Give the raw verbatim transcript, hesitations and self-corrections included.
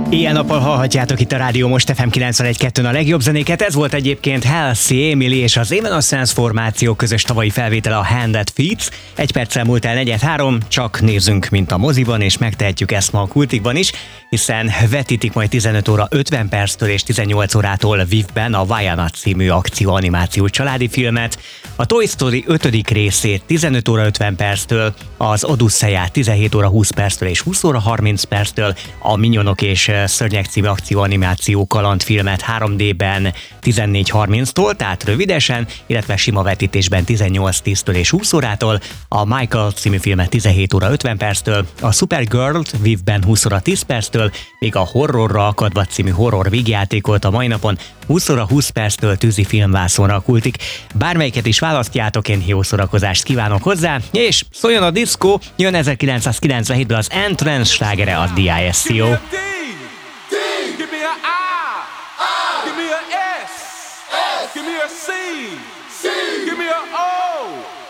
Éjjel-nappal hallhatjátok itt a Rádió Most ef em kilencvenegy kettőn a legjobb zenéket. Ez volt egyébként Halsey, Emily és az Evanescence formáció közös tavalyi felvétele, a Hand That Feeds. Egy perccel múlt el negyed három, csak nézzünk, mint a moziban, és megtehetjük ezt ma a Kultikban is, hiszen vetítik majd tizenöt óra ötven perctől és tizennyolc órától Vivben a Vaiana című akcióanimációs családi filmet, a Toy Story ötödik részét tizenöt óra ötven perctől, az Odusszeját tizenhét óra húsz perctől és húsz óra harminc perctől, a Minyonok és Szörnyek című akcióanimáció kalandfilmet három dében tizennégy harminctól, tehát rövidesen, illetve sima vetítésben tizennyolc tíztől és húsz órától, a Michael című filmet tizenhét óra ötven perctől, a Supergirl-t Vivben húsz óra tíz perctől, még a Horrorra akadva című horror vígjátékot a mai napon húsz óra húsz perctől tűzi filmvászonra a Kultik. Bármelyiket is választjátok, én jó szórakozást kívánok hozzá, és szóljon a diszkó, jön ezerkilencszázkilencvenhétből az Entrance slágere, a D I S C O. Give me an I. I. Give me a S. S. Give me a C. C. Give me a O.